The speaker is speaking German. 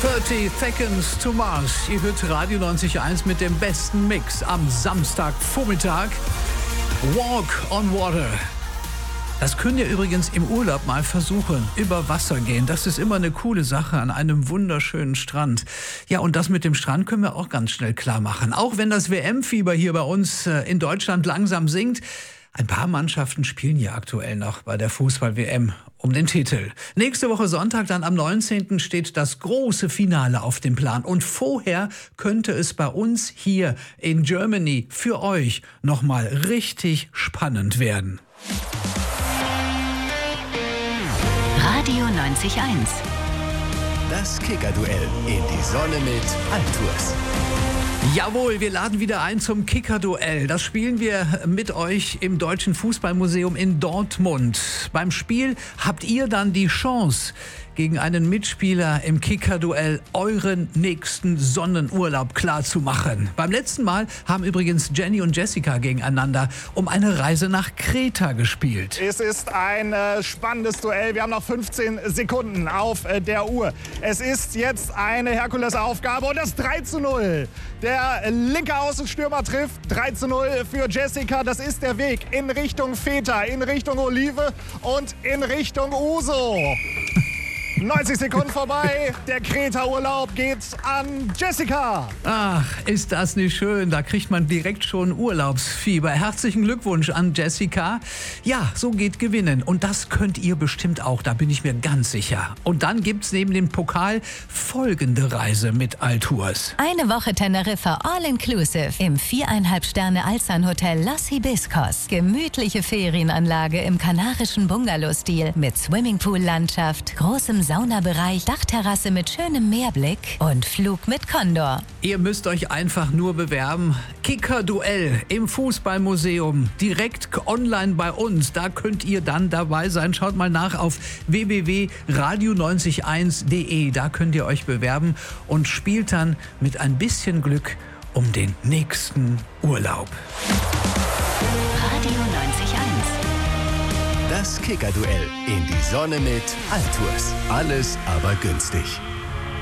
30 Seconds to Mars. Ihr hört Radio 90.1 mit dem besten Mix am Samstagvormittag. Walk on Water. Das könnt ihr übrigens im Urlaub mal versuchen. Über Wasser gehen. Das ist immer eine coole Sache an einem wunderschönen Strand. Ja, und das mit dem Strand können wir auch ganz schnell klar machen. Auch wenn das WM-Fieber hier bei uns in Deutschland langsam sinkt. Ein paar Mannschaften spielen ja aktuell noch bei der Fußball-WM um den Titel. Nächste Woche Sonntag, dann am 19. steht das große Finale auf dem Plan. Und vorher könnte es bei uns hier in Germany für euch nochmal richtig spannend werden. Radio 90.1. Das Kicker-Duell in die Sonne mit Altours. Jawohl, wir laden wieder ein zum Kicker-Duell. Das spielen wir mit euch im Deutschen Fußballmuseum in Dortmund. Beim Spiel habt ihr dann die Chance, gegen einen Mitspieler im Kicker-Duell euren nächsten Sonnenurlaub klarzumachen. Beim letzten Mal haben übrigens Jenny und Jessica gegeneinander um eine Reise nach Kreta gespielt. Es ist ein spannendes Duell. Wir haben noch 15 Sekunden auf der Uhr. Es ist jetzt eine Herkulesaufgabe und das 3:0. Der linke Außenstürmer trifft. 3:0 für Jessica. Das ist der Weg in Richtung Feta, in Richtung Olive und in Richtung Uso. 90 Sekunden vorbei. Der Kreta-Urlaub geht an Jessica. Ach, ist das nicht schön. Da kriegt man direkt schon Urlaubsfieber. Herzlichen Glückwunsch an Jessica. Ja, so geht Gewinnen. Und das könnt ihr bestimmt auch. Da bin ich mir ganz sicher. Und dann gibt's neben dem Pokal folgende Reise mit Altours. Eine Woche Teneriffa All-Inclusive im 4,5 Sterne Alzan-Hotel Los Hibiscos. Gemütliche Ferienanlage im kanarischen Bungalow-Stil mit Swimmingpool-Landschaft, großem Saunabereich, Dachterrasse mit schönem Meerblick und Flug mit Condor. Ihr müsst euch einfach nur bewerben. Kicker-Duell im Fußballmuseum. Direkt online bei uns. Da könnt ihr dann dabei sein. Schaut mal nach auf www.radio901.de. Da könnt ihr euch bewerben und spielt dann mit ein bisschen Glück um den nächsten Urlaub. Radio 90.1. Das Kicker-Duell in die Sonne mit Altours. Alles aber günstig.